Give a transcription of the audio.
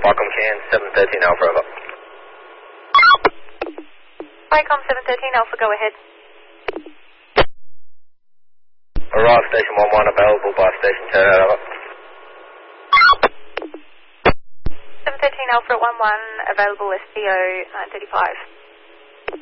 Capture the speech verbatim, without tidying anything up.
Vicom Can, seven thirteen Alpha, over. Vicom seven thirteen Alpha, go ahead. Arrive Station one one, available by Station two, over. seven thirteen Alpha at one one, available S P O nine thirty-five.